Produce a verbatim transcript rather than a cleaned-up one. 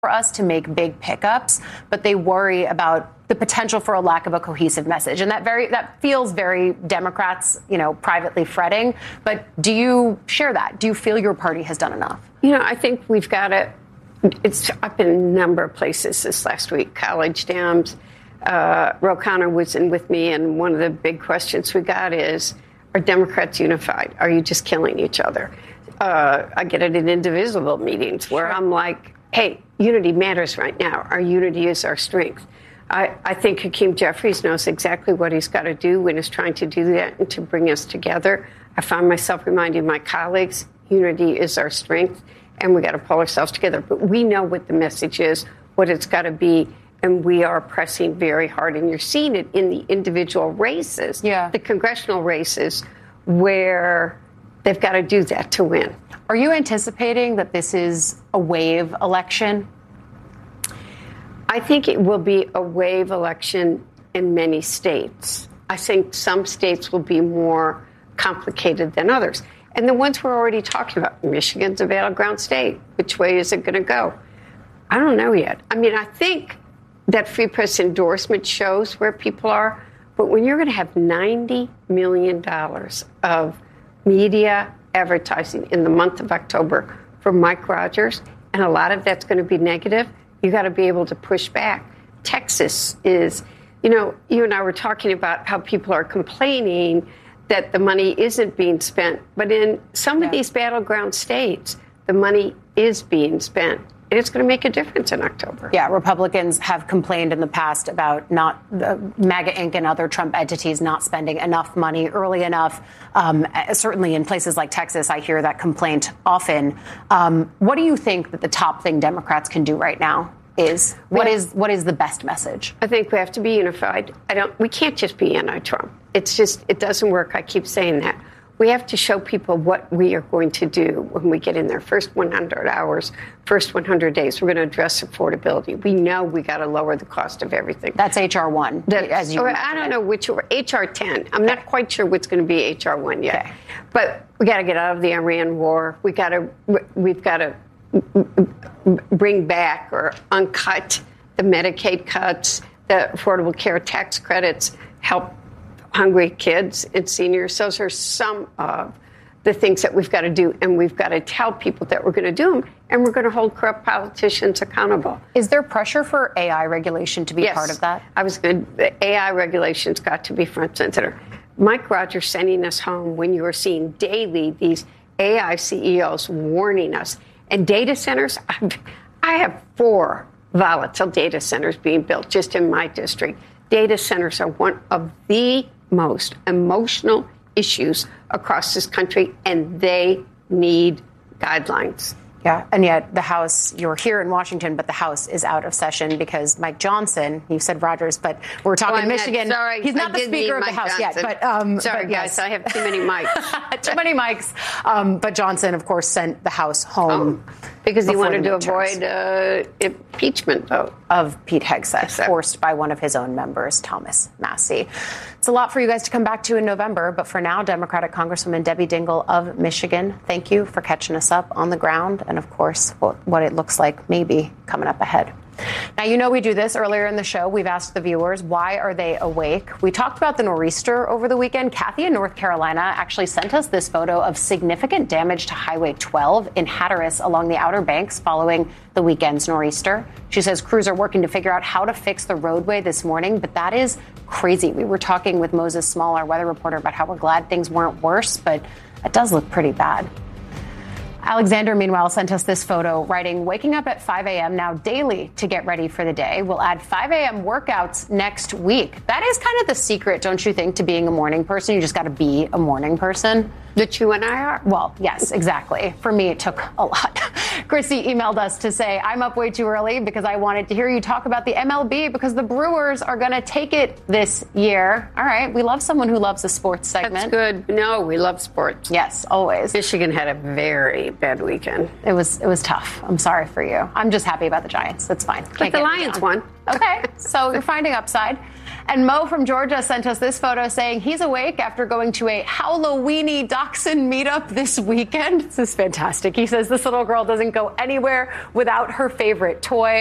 for us to make big pickups, but they worry about the potential for a lack of a cohesive message. And that very that feels very Democrats, you know, privately fretting. But do you share that? Do you feel your party has done enough? You know, I think we've got to, it's up in a number of places this last week, college dams. Uh, Ro Khanna was in with me, and one of the big questions we got is, are Democrats unified? Are you just killing each other? Uh, I get it in indivisible meetings where I'm like, hey, unity matters right now. Our unity is our strength. I, I think Hakeem Jeffries knows exactly what he's got to do when he's trying to do that and to bring us together. I find myself reminding my colleagues, unity is our strength, and we got to pull ourselves together. But we know what the message is, what it's got to be, and we are pressing very hard. And you're seeing it in the individual races, yeah. the congressional races, where they've got to do that to win. Are you anticipating that this is a wave election? I think it will be a wave election in many states. I think some states will be more complicated than others. And the ones we're already talking about, Michigan's a battleground state. Which way is it going to go? I don't know yet. I mean, I think that free press endorsement shows where people are. But when you're going to have ninety million dollars of media advertising in the month of October for Mike Rogers, and a lot of that's going to be negative, you got to be able to push back. Texas is, you know, you and I were talking about how people are complaining that the money isn't being spent. But in some yeah. of these battleground states, the money is being spent. And it's going to make a difference in October. Yeah, Republicans have complained in the past about not uh, MAGA Incorporated and other Trump entities not spending enough money early enough. Um, certainly in places like Texas, I hear that complaint often. Um, what do you think that the top thing Democrats can do right now is? What well, is what is the best message? I think we have to be unified. I don't. We can't just be anti-Trump. It's just it doesn't work. I keep saying that. We have to show people what we are going to do when we get in there. First one hundred hours, first one hundred days, we're going to address affordability. We know we got to lower the cost of everything. That's H R one, that, as you or I don't know which, H R ten. I'm not quite sure what's going to be H R one yet. Okay. But we got to get out of the Iran war. We got to, we've got to bring back or uncut the Medicaid cuts, the Affordable Care Tax credits, help hungry kids and seniors. Those are some of the things that we've got to do, and we've got to tell people that we're going to do them, and we're going to hold corrupt politicians accountable. Is there pressure for A I regulation to be yes. part of that? I was good. The A I regulation's got to be front and center. Mike Rogers sending us home when you are seeing daily these A I C E Os warning us. And data centers, I've, I have four volatile data centers being built just in my district. Data centers are one of the most emotional issues across this country, and they need guidelines. Yeah, and yet the House, you're here in Washington, but the House is out of session because Mike Johnson, you said Rogers, but we're talking oh, Michigan. Not, sorry, He's not I the Speaker of the House Johnson. yet. But um, Sorry, but guys, yes. I have too many mics. too many mics. Um, but Johnson, of course, sent the House home. Oh, because he wanted to midterms. avoid uh, impeachment vote. Of Pete Hegseth, forced by one of his own members, Thomas Massie. It's a lot for you guys to come back to in November, but for now, Democratic Congresswoman Debbie Dingell of Michigan, thank you for catching us up on the ground and, of course, what, what it looks like maybe coming up ahead. Now, you know we do this earlier in the show. We've asked the viewers, why are they awake? We talked about the nor'easter over the weekend. Kathy in North Carolina actually sent us this photo of significant damage to Highway twelve in Hatteras along the Outer Banks following the weekend's nor'easter. She says crews are working to figure out how to fix the roadway this morning, but that is crazy. We were talking with Moses Small, our weather reporter, about how we're glad things weren't worse, but it does look pretty bad. Alexander, meanwhile, sent us this photo, writing, waking up at five a.m. now daily to get ready for the day. We'll add five a.m. workouts next week. That is kind of the secret, don't you think, to being a morning person? You just got to be a morning person. That you and I are. Well, yes, exactly. For me, it took a lot. Chrissy emailed us to say, I'm up way too early because I wanted to hear you talk about the M L B because the Brewers are going to take it this year. All right. We love someone who loves a sports segment. That's good. No, we love sports. Yes, always. Michigan had a very bad weekend. It was it was tough. I'm sorry for you. I'm just happy about the Giants. That's fine. But the Lions won. Okay. So you're finding upside. And Mo from Georgia sent us this photo saying he's awake after going to a Halloweeny dachshund meetup this weekend. This is fantastic. He says this little girl doesn't go anywhere without her favorite toy.